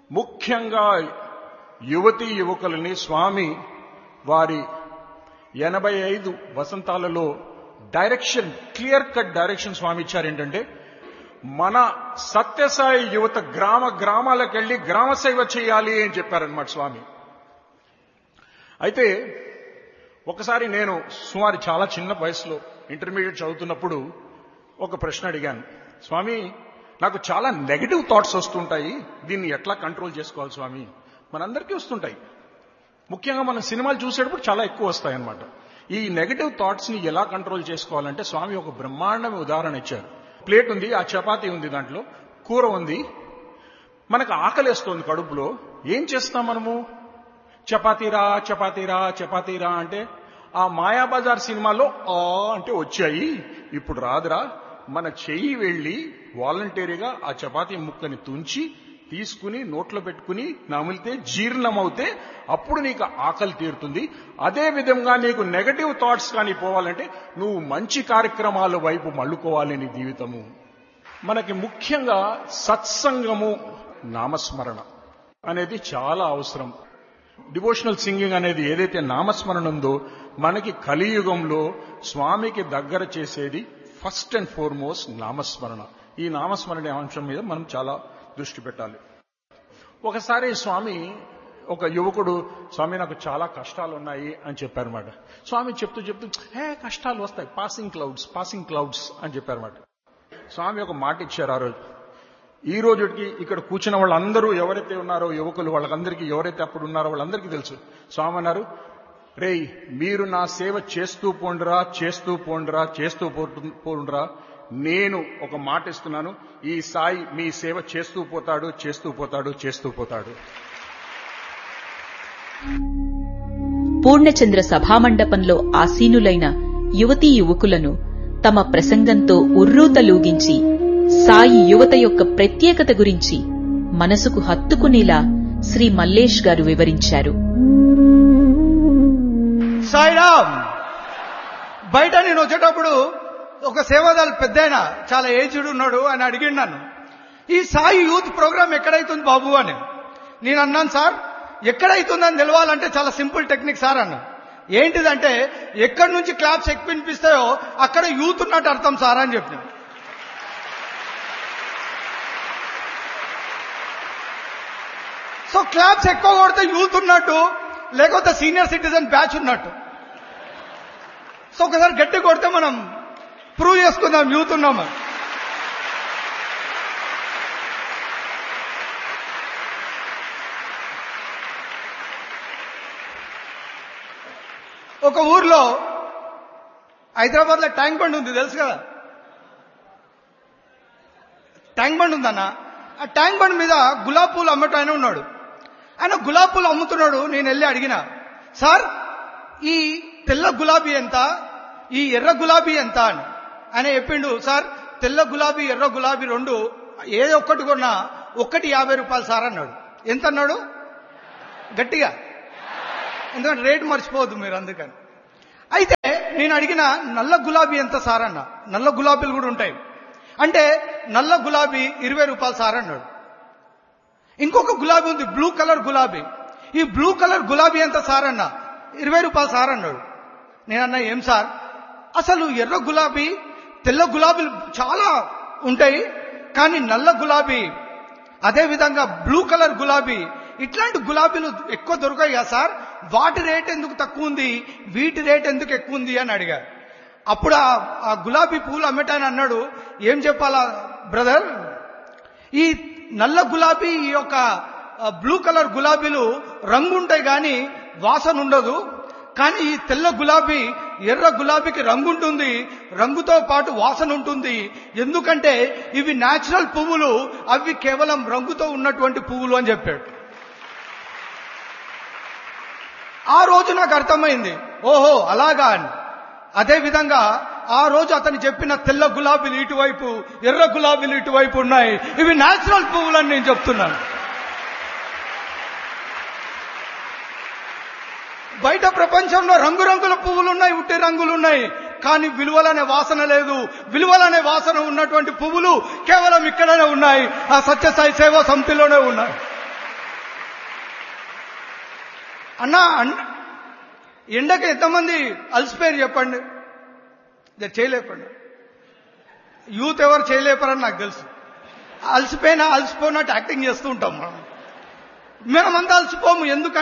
ముఖ్యంగా యువతీ యువకులని స్వామి వారి 85 వసంతాలలో డైరెక్షన్, క్లియర్ కట్ డైరెక్షన్ స్వామి ఇచ్చారు. ఏంటంటే మన సత్యసాయి యువత గ్రామాలకు వెళ్లి గ్రామ సేవ చేయాలి అని చెప్పారనమాట స్వామి. అయితే ఒకసారి నేను సుమారు చాలా చిన్న వయసులో ఇంటర్మీడియట్ చదువుతున్నప్పుడు ఒక ప్రశ్న అడిగాను, స్వామి నాకు చాలా నెగటివ్ థాట్స్ వస్తుంటాయి, దీన్ని ఎట్లా కంట్రోల్ చేసుకోవాలి స్వామి? మనందరికీ వస్తుంటాయి, ముఖ్యంగా మనం సినిమాలు చూసేటప్పుడు చాలా ఎక్కువ వస్తాయన్నమాట. ఈ నెగటివ్ థాట్స్ ని ఎలా కంట్రోల్ చేసుకోవాలంటే స్వామి ఒక బ్రహ్మాండమైన ఉదాహరణ ఇచ్చారు. ప్లేట్ ఉంది, ఆ చపాతీ ఉంది, దాంట్లో కూర ఉంది, మనకు ఆకలేస్తోంది కడుపులో, ఏం చేస్తాం మనము? చపాతీరా చపాతీరా చపాతీరా అంటే ఆ మాయాబజార్ సినిమాలో ఆ అంటే వచ్చాయి, ఇప్పుడు రాదురా, మన చెయ్యి వెళ్లి వాలంటరీగా ఆ చపాతీ ముక్కని తుంచి తీసుకుని నోట్లో పెట్టుకుని నమిలితే జీర్ణమవుతే అప్పుడు నీకు ఆకలి తీరుతుంది. అదే విధంగా నీకు నెగటివ్ థాట్స్ కానీ పోవాలంటే నువ్వు మంచి కార్యక్రమాల వైపు మళ్ళుకోవాలి నీ జీవితము. మనకి ముఖ్యంగా సత్సంగము, నామస్మరణ అనేది చాలా అవసరం. డివోషనల్ సింగింగ్ అనేది ఏదైతే నామస్మరణ ఉందో మనకి కలియుగంలో స్వామికి దగ్గర చేసేది ఫస్ట్ అండ్ ఫార్మోస్ట్ నామస్మరణ. ఈ నామస్మరణ అంశం మీద మనం చాలా దృష్టి పెట్టాలి. ఒకసారి స్వామి, ఒక యువకుడు, స్వామి నాకు చాలా కష్టాలు ఉన్నాయి అని చెప్పారన్నమాట. స్వామి చెప్తూ కష్టాలు వస్తాయి, పాసింగ్ క్లౌడ్స్ అని చెప్పారన్నమాట. స్వామి ఒక మాట ఇచ్చారు ఆ రోజు. ఈ రోజుకి ఇక్కడ కూర్చున్న వాళ్ళందరూ ఎవరైతే ఉన్నారో యువకులు, వాళ్ళందరికీ ఎవరైతే అప్పుడు ఉన్నారో వాళ్ళందరికీ తెలుసు. స్వామి అన్నారు, రేయ్ మీరు నా సేవ చేస్తూ పోండ్రా, నేను ఒక మాట ఇస్తున్నాను, ఈ సాయి మీ సేవ చేస్తూ పోతాడు. పూర్ణచంద్ర సభామండపంలో ఆసీనులైన యువతీ యువకులను తమ ప్రసంగంతో ఉర్రూతలూగించి సాయి యువత యొక్క ప్రత్యేకత గురించి మనసుకు హత్తుకునేలా శ్రీ మల్లేష్ గారు వివరించారు. సాయిరామ్, బయట నేను వచ్చేటప్పుడు ఒక సేవాదాలు పెద్దయినా, చాలా ఏజ్డ్ ఉన్నాడు అని అడిగిండు నన్ను, ఈ సాయి యూత్ ప్రోగ్రామ్ ఎక్కడైతుంది బాబు అని. నేను అన్నాను, సార్ ఎక్కడైతుందని తెలవాలంటే చాలా సింపుల్ టెక్నిక్ సార్ అన్నా. ఏంటిదంటే ఎక్కడి నుంచి క్లాప్స్ ఎక్కువ వినిపిస్తాయో అక్కడ యూత్ ఉన్నట్టు అర్థం సార్ అని చెప్పిన. సో క్లాప్స్ ఎక్కువ కొడితే యూత్ ఉన్నట్టు, లేకపోతే సీనియర్ సిటిజన్ బ్యాచ్ ఉన్నట్టు. సో ఒకసారి గట్టి కొడితే మనం ప్రూవ్ చేసుకుందాం యూత్ ఉన్నాము. ఒక ఊర్లో, హైదరాబాద్ లో ట్యాంక్ బండ్ ఉంది తెలుసు కదా, ట్యాంక్ బండ్ ఉందన్న. ఆ ట్యాంక్ బండ్ మీద గులాబీ పూలు అమ్మటం ఆయన ఉన్నాడు. ఆయన గులాబీ పూలు అమ్ముతున్నాడు. నేను వెళ్ళి అడిగిన, సార్ ఈ తెల్ల గులాబీ ఎంత, ఈ ఎర్ర గులాబీ ఎంత అని. ఆయన చెప్పిండు, సార్ తెల్ల గులాబీ ఎర్ర గులాబీ రెండు ఏదో ఒక్కటి కొన్నా ఒక్కటి 50 రూపాయలు సార్ అన్నాడు. ఎంత అన్నాడు గట్టిగా, ఎందుకంటే రేటు మర్చిపోవద్దు మీరు అందుకని. అయితే నేను అడిగిన, నల్ల గులాబీ ఎంత సార్ అన్న. నల్ల గులాబీలు కూడా ఉంటాయి అంటే నల్ల గులాబీ 20 రూపాయలు సార్ అన్నాడు. ఇంకొక గులాబీ ఉంది, బ్లూ కలర్ గులాబీ. ఈ బ్లూ కలర్ గులాబీ ఎంత సార్ అన్న. 20 రూపాయలు సార్ అన్నాడు. నేనన్నా, ఏం సార్ అసలు ఎర్ర గులాబీ తెల్ల గులాబీలు చాలా ఉంటాయి, కానీ నల్ల గులాబీ అదేవిధంగా బ్లూ కలర్ గులాబీ ఇట్లాంటి గులాబీలు ఎక్కువ దొరకాయి కదా సార్, వాటి రేట్ ఎందుకు తక్కువ ఉంది, వీటి రేట్ ఎందుకు ఎక్కువ ఉంది అని అడిగారు. అప్పుడు ఆ గులాబీ పూలు అమ్మటాన్ని అన్నాడు, ఏం చెప్పాలా బ్రదర్, ఈ నల్ల గులాబీ ఈ యొక్క బ్లూ కలర్ గులాబీలు రంగు ఉంటాయి కానీ వాసన ఉండదు, కానీ ఈ తెల్ల గులాబీ ఎర్ర గులాబీకి రంగు ఉంటుంది, రంగుతో పాటు వాసన ఉంటుంది. ఎందుకంటే ఇవి న్యాచురల్ పువ్వులు, అవి కేవలం రంగుతో ఉన్నటువంటి పువ్వులు అని చెప్పాడు. ఆ రోజు నాకు అర్థమైంది, ఓహో అలాగా అని. అదేవిధంగా ఆ రోజు అతను చెప్పిన తెల్ల గులాబీలు ఇటువైపు, ఎర్ర గులాబీలు ఇటువైపు ఉన్నాయి, ఇవి న్యాచురల్ పువ్వులు అని నేను చెప్తున్నాను. బయట ప్రపంచంలో రంగురంగుల పువ్వులు ఉన్నాయి, ఉట్టి రంగులు ఉన్నాయి, కానీ విలువలనే వాసన లేదు. విలువలనే వాసన ఉన్నటువంటి పువ్వులు కేవలం ఇక్కడనే ఉన్నాయి, ఆ సత్యసాయి సేవా సమితిలోనే ఉన్నాయి. అన్నా ఎండకి ఎంతమంది అలసిపోయారు చెప్పండి? చేయలేపండి. యూత్ ఎవరు చేయలేపరని నాకు తెలుసు. అలసిపోయినట్టు యాక్టింగ్ చేస్తూ ఉంటాం మనమంతా అలసిపోము.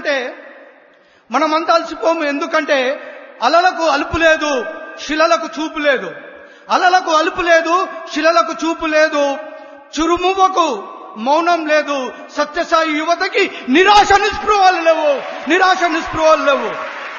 ఎందుకంటే అలలకు అలుపు లేదు, శిలలకు చూపు లేదు. అలలకు అలుపు లేదు, శిలలకు చూపు లేదు. చురుమువకు మౌనం లేదు. సత్యసాయి యువతకి నిరాశ నిస్పృహలు లేవు.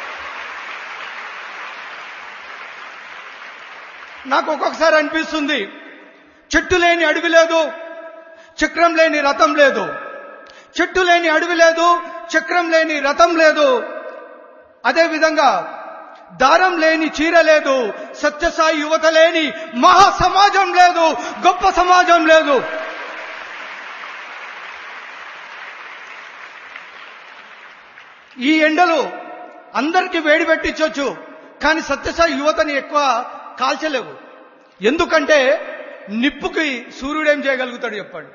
నాకు ఒక్కొక్కసారి అనిపిస్తుంది, చెట్టు లేని అడవి లేదు, చక్రం లేని రథం లేదు. చెట్టు లేని అడవి లేదు, చక్రం లేని రథం లేదు. అదేవిధంగా దారం లేని చీర లేదు. సత్యసాయి యువత లేని మహా సమాజం లేదు, గొప్ప సమాజం లేదు. ఈ ఎండలు అందరికీ వేడి పెట్టించవచ్చు, కానీ సత్యసాయి యువతని ఎక్కువ కాల్చలేవు. ఎందుకంటే నిప్పుకి సూర్యుడు ఏం చేయగలుగుతాడు చెప్పండి?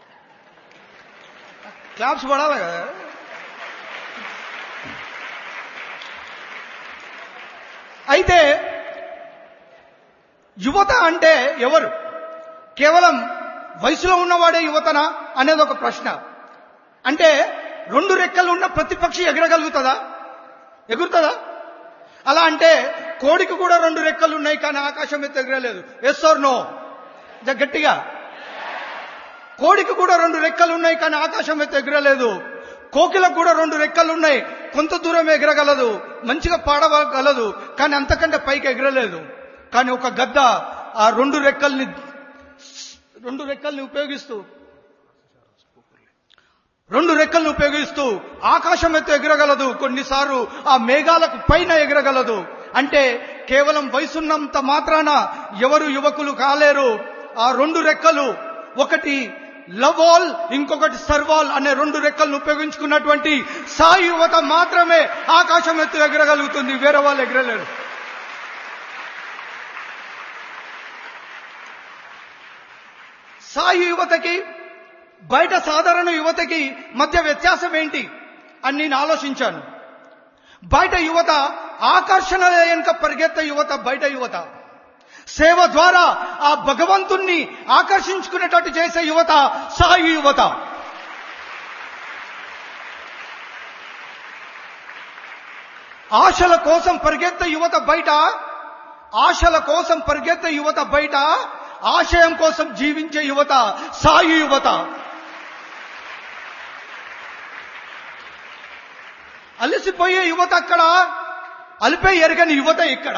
క్లాప్స్ పడాలి కదా. అయితే యువత అంటే ఎవరు? కేవలం వయసులో ఉన్నవాడే యువతనా అనేది ఒక ప్రశ్న. అంటే 2 రెక్కలు ఉన్న ప్రతి పక్షి ఎగురుతుందా? అలా అంటే కోడికి కూడా 2 రెక్కలు ఉన్నాయి, కానీ ఆకాశం ఎత్తు ఎగరలేదు. Yes are no? గట్టిగా. కోడికి కూడా 2 రెక్కలు ఉన్నాయి, కానీ ఆకాశం ఎత్తు ఎగరలేదు. కోకిలకు కూడా 2 రెక్కలు ఉన్నాయి, కొంత దూరం ఎగరగలదు, మంచిగా పాడగలదు, కానీ అంతకంటే పైకి ఎగరలేదు. కానీ ఒక గద్ద ఆ 2 రెక్కల్ని ఉపయోగిస్తూ ఆకాశం ఎత్తు ఎగరగలదు. కొన్నిసార్లు ఆ మేఘాలకు పైన ఎగరగలదు. అంటే కేవలం వయసున్నంత మాత్రాన ఎవరు యువకులు కాలేరు. ఆ 2 రెక్కలు, ఒకటి లవ్ ఆల్, ఇంకొకటి సర్వాల్ అనే 2 రెక్కలను ఉపయోగించుకున్నటువంటి సాయి యువత మాత్రమే ఆకాశం ఎత్తు ఎగరగలుగుతుంది. వేరే వాళ్ళు ఎగరలేరు. సాయి యువతకి బయట సాధారణ యువతకి మధ్య వ్యత్యాసం ఏంటి అని నేను ఆలోచించాను. బయట యువత ఆకర్షణ వెనుక పరిగెత్తే యువత బయట యువత. సేవ ద్వారా ఆ భగవంతుణ్ణి ఆకర్షించుకునేటట్టు చేసే యువత సాయి యువత. ఆశల కోసం పరిగెత్తే యువత బయట, ఆశయం కోసం జీవించే యువత సాయి యువత. అలసిపోయే యువత అక్కడ, అలిపే ఎరగని యువత ఇక్కడ.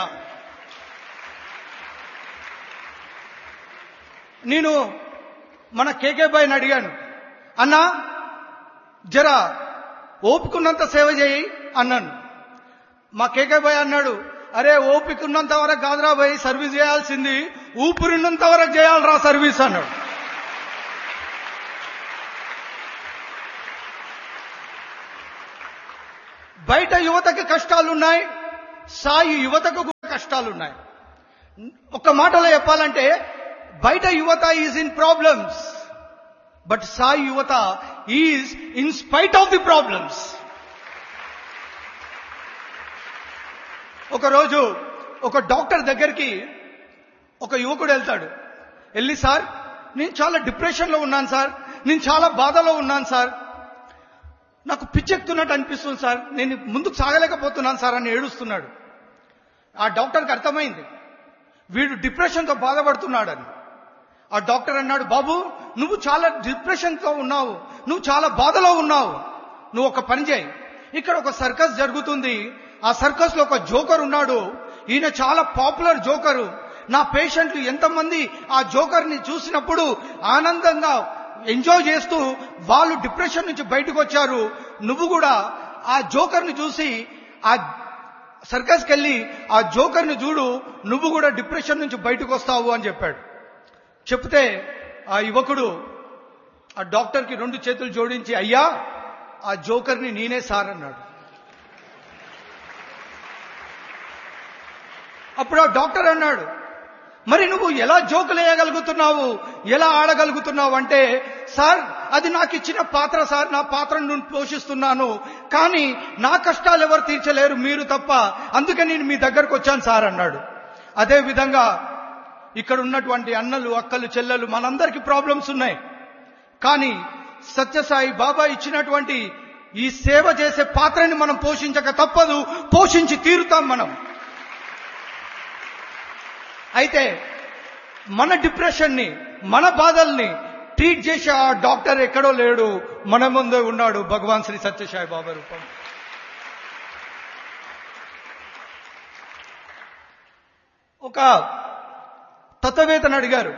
నేను మన కేకే బాయ్ని అడిగాను, అన్నా జరా ఓపికన్నంత సేవ చేయి అన్నాను. మా కేకే బాయ్ అన్నాడు, అరే ఓపికన్నంత వరకు కాదురా బాయ్ సర్వీస్ చేయాల్సింది, ఊపిరిన్నంత వరకు చేయాలరా సర్వీస్ అన్నాడు. బయట యువతకి కష్టాలున్నాయి, సాయి యువతకు కూడా కష్టాలున్నాయి. ఒక మాటలో చెప్పాలంటే బయట యువత is in problems, but Sai యువత is in spite of the problems. ఒకరోజు ఒక డాక్టర్ దగ్గరికి ఒక యువకుడు వెళ్తాడు. వెళ్ళి, సార్ నేను చాలా డిప్రెషన్లో ఉన్నాను సార్, నేను చాలా బాధలో ఉన్నాను సార్, నాకు పిచ్చెక్కుతున్నట్టు అనిపిస్తుంది సార్, నేను ముందుకు సాగలేకపోతున్నాను సార్ అని ఏడుస్తున్నాడు. ఆ డాక్టర్కి అర్థమైంది వీడు డిప్రెషన్తో బాధపడుతున్నాడని. ఆ డాక్టర్ అన్నాడు, బాబు నువ్వు చాలా డిప్రెషన్తో ఉన్నావు, నువ్వు చాలా బాధలో ఉన్నావు, నువ్వు ఒక పని చేయి, ఇక్కడ ఒక సర్కస్ జరుగుతుంది, ఆ సర్కస్ లో ఒక జోకర్ ఉన్నాడు, ఈయన చాలా పాపులర్ జోకరు, నా పేషెంట్లు ఎంతమంది ఆ జోకర్ ని చూసినప్పుడు ఆనందంగా ఎంజాయ్ చేస్తూ వాళ్ళు డిప్రెషన్ నుంచి బయటకు వచ్చారు, నువ్వు కూడా ఆ జోకర్ ని చూసి ఆ సర్కస్కి వెళ్ళి ఆ జోకర్ ని చూడు, నువ్వు కూడా డిప్రెషన్ నుంచి బయటకు వస్తావు అని చెప్పాడు. చెప్తే ఆ యువకుడు ఆ డాక్టర్కి 2 చేతులు జోడించి, అయ్యా ఆ జోకర్ని నేనే సార్ అన్నాడు. అప్పుడు ఆ డాక్టర్ అన్నాడు, మరి నువ్వు ఎలా జోకులు వేయగలుగుతున్నావు, ఎలా ఆడగలుగుతున్నావు అంటే, సార్ అది నాకు ఇచ్చిన పాత్ర సార్, నా పాత్రను నేను పోషిస్తున్నాను, కానీ నా కష్టాలు ఎవరు తీర్చలేరు, మీరు తప్ప, అందుకే నేను మీ దగ్గరకు వచ్చాను సార్ అన్నాడు. అదే విధంగా ఇక్కడ ఉన్నటువంటి అన్నలు, అక్కలు, చెల్లెలు మనందరికీ ప్రాబ్లమ్స్ ఉన్నాయి. కానీ సత్యసాయి బాబా ఇచ్చినటువంటి ఈ సేవ చేసే పాత్రని మనం పోషించక తప్పదు, పోషించి తీరుతాం మనం. అయితే మన డిప్రెషన్ని, మన బాధల్ని ట్రీట్ చేసే ఆ డాక్టర్ ఎక్కడో లేడు, మన ముందే ఉన్నాడు, భగవాన్ శ్రీ సత్యసాయి బాబా రూపం. ఒక తత్వవేత్తను అడిగారు,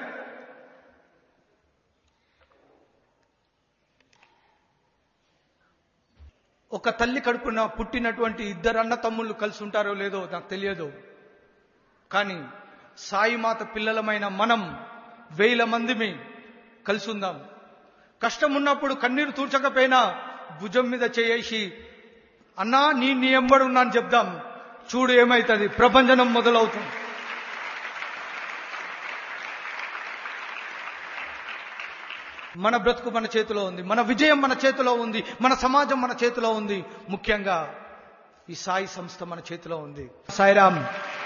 ఒక తల్లి కడుపున పుట్టినటువంటి ఇద్దరు అన్న తమ్ముళ్ళు కలిసి ఉంటారో లేదో నాకు తెలియదు, కానీ సాయిమాత పిల్లలమైన మనం 1000 మందిమి కలిసి ఉందాం. కష్టం ఉన్నప్పుడు కన్నీరు తూర్చకపోయినా భుజం మీద చేసి అన్నా నీ ఎంబడి ఉన్నా అని చెప్దాం. చూడు ఏమైతుంది, ప్రభంజనం మొదలవుతుంది. మన బ్రతుకు మన చేతిలో ఉంది, మన విజయం మన చేతిలో ఉంది, మన సమాజం మన చేతిలో ఉంది, ముఖ్యంగా ఈ సాయి సంస్థ మన చేతిలో ఉంది. సాయిరామ్.